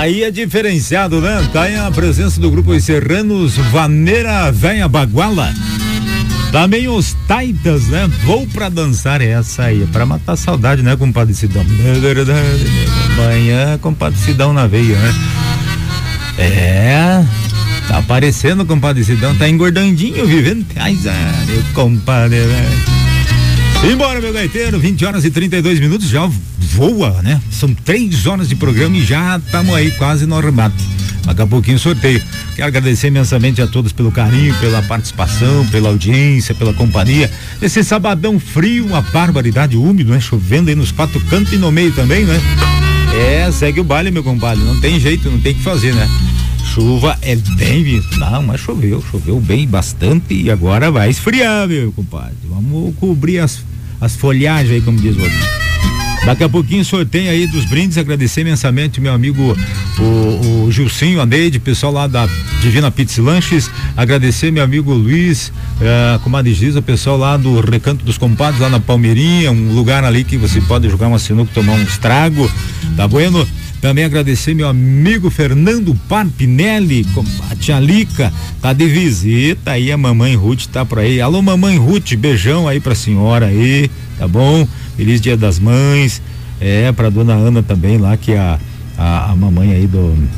Aí é diferenciado, né? Tá aí a presença do grupo Os Serranos, Vaneira Venha Baguala. Também os Taitas, né? Vou pra dançar essa aí, pra matar a saudade, né, compadre Sidão? Amanhã, compadre Sidão na veia, né? Tá aparecendo, compadre Sidão, tá engordandinho, vivendo. Ai, compadre, velho. Embora, meu gaiteiro, 20h32, já voa, né? São 3 horas de programa e já estamos aí quase no arremate. Daqui a pouquinho sorteio. Quero agradecer imensamente a todos pelo carinho, pela participação, pela audiência, pela companhia. Esse sabadão frio, uma barbaridade, úmido, né? Chovendo aí nos 4 cantos e no meio também, né? Segue o baile, meu compadre. Não tem jeito, não tem o que fazer, né? Chuva é bem visto. Não, mas choveu bem bastante e agora vai esfriar, meu compadre. Vamos cobrir as folhagens aí, como diz o outro. Daqui a pouquinho sorteio aí dos brindes, agradecer imensamente meu amigo o Gilcinho, a Neide, pessoal lá da Divina Pizza e Lanches, agradecer meu amigo Luiz, comadre Giza, pessoal lá do Recanto dos Compadres, lá na Palmeirinha, um lugar ali que você pode jogar uma sinuca, tomar um estrago, tá bueno? Também agradecer meu amigo Fernando Parpinelli, a tia Lica, tá de visita aí, a mamãe Ruth tá por aí. Alô, mamãe Ruth, beijão aí pra senhora aí, tá bom? Feliz Dia das Mães, pra dona Ana também lá, que é a mamãe aí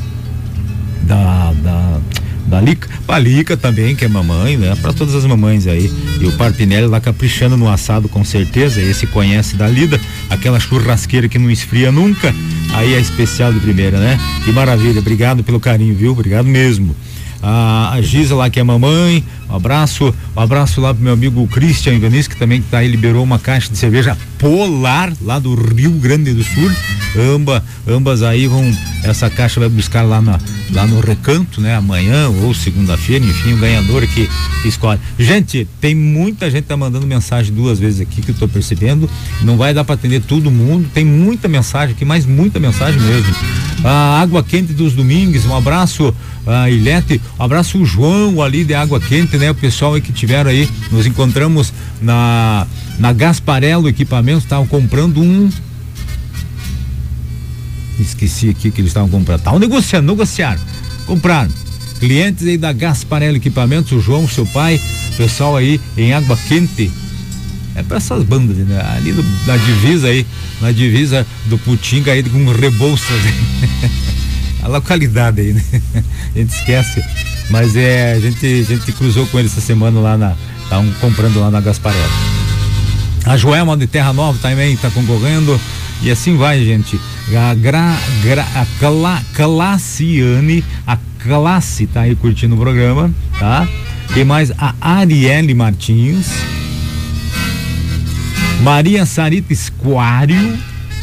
da Lica, a Lica também, que é mamãe, né? Pra todas as mamães aí. E o Parpinelli lá caprichando no assado, com certeza. Esse conhece da lida, aquela churrasqueira que não esfria nunca. Aí é especial de primeira, né? Que maravilha, obrigado pelo carinho, viu? Obrigado mesmo. A Giza lá, que é mamãe, um abraço lá pro meu amigo Christian Ivanis, que também tá aí, liberou uma caixa de cerveja Polar lá do Rio Grande do Sul. Ambas aí essa caixa vai buscar lá no Recanto, né? Amanhã ou segunda-feira, enfim, o ganhador que escolhe. Gente, tem muita gente tá mandando mensagem 2 vezes aqui, que eu tô percebendo, não vai dar para atender todo mundo, tem muita mensagem aqui, mas muita mensagem mesmo. A Água Quente dos Domingues, um abraço a Ilete, um abraço o João ali de Água Quente, né? O pessoal aí que tiveram aí, nos encontramos na Gasparello Equipamentos, estavam comprando esqueci aqui que eles estavam comprando, estavam negociaram, compraram. Clientes aí da Gasparello Equipamentos, o João, seu pai, pessoal aí em Água Quente, pra essas bandas, né? Ali na divisa do Putinga aí, com Rebouças, a localidade aí, né? A gente esquece, mas a gente cruzou com eles essa semana lá estavam comprando lá na Gasparello. A Joelma de Terra Nova também tá concorrendo, e assim vai, gente. A Classiane, a Classe tá aí curtindo o programa, tá? Tem mais a Arielle Martins, Maria Sarita Esquário,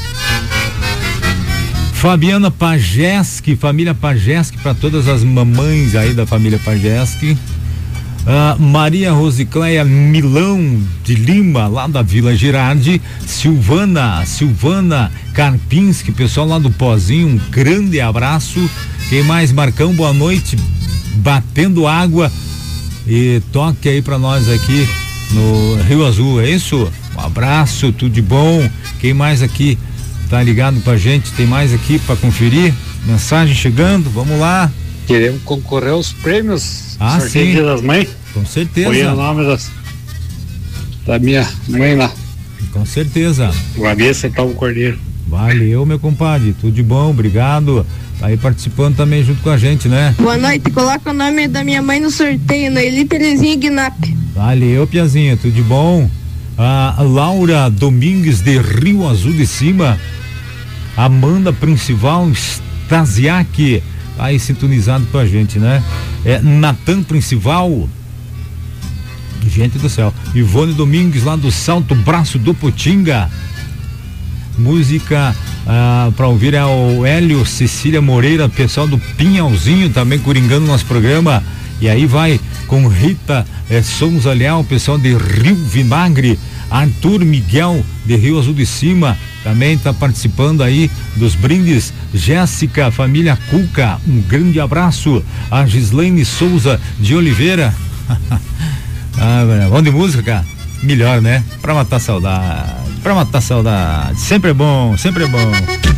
Fabiana Pajeski, família Pajeski, para todas as mamães aí da família Pajeski. Maria Rosicléia Milão de Lima, lá da Vila Girardi. Silvana Karpinski, pessoal lá do Pozinho, um grande abraço. Quem mais? Marcão, boa noite, batendo água, e toque aí pra nós aqui no Rio Azul, é isso? Um abraço, tudo de bom. Quem mais aqui tá ligado pra gente? Tem mais aqui pra conferir? Mensagem chegando, vamos lá. Queremos concorrer aos prêmios. Sim. Dia das Mães. Com certeza. Foi o nome da minha mãe lá. Com certeza. Vanessa Paulo Cordeiro. Valeu, meu compadre. Tudo de bom, obrigado. Tá aí participando também junto com a gente, né? Boa noite. Coloca o nome da minha mãe no sorteio, Noeli Terezinha Gnap. Valeu, Piazinha. Tudo de bom. A Laura Domingues de Rio Azul de Cima. Amanda Principal Stasiak. Tá aí sintonizado com a gente, né? Natan Principal, gente do céu. Ivone Domingues lá do Salto Braço do Putinga. Música pra ouvir é o Hélio Cecília Moreira, pessoal do Pinhalzinho também coringando nosso programa. E aí vai com Rita Souza Leal, pessoal de Rio Vinagre. Arthur Miguel de Rio Azul de Cima também está participando aí dos brindes. Jéssica, família Cuca, um grande abraço. A Gislaine Souza de Oliveira. Vamos de música, cara? Melhor, né? Pra matar saudade. Sempre é bom, sempre é bom.